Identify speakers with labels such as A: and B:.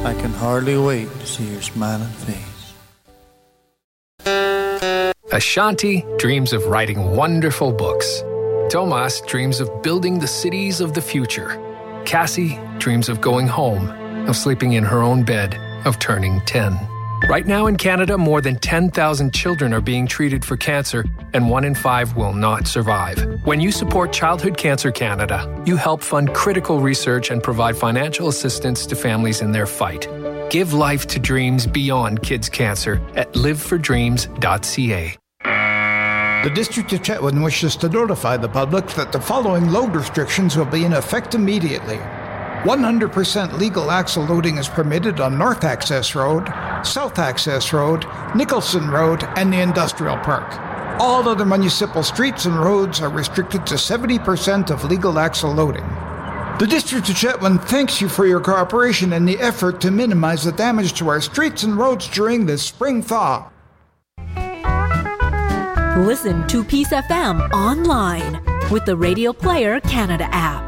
A: I can hardly wait to see your smiling face.
B: Ashanti dreams of writing wonderful books. Tomas dreams of building the cities of the future. Cassie dreams of going home, of sleeping in her own bed, of turning 10. Right now in Canada, more than 10,000 children are being treated for cancer, and 1 in 5 will not survive. When you support Childhood Cancer Canada, you help fund critical research and provide financial assistance to families in their fight. Give life to dreams beyond kids' cancer at livefordreams.ca.
C: The District of Chetwynd wishes to notify the public that the following load restrictions will be in effect immediately. 100% legal axle loading is permitted on North Access Road, South Access Road, Nicholson Road, and the Industrial Park. All other municipal streets and roads are restricted to 70% of legal axle loading. The District of Chetwynd thanks you for your cooperation in the effort to minimize the damage to our streets and roads during this spring thaw.
D: Listen to Peace FM online with the Radio Player Canada app.